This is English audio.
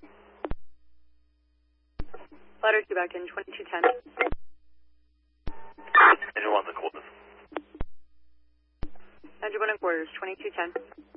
Ladder 2 back in 2210. Engine 1 and quarters. Engine 1 and quarters, 2210.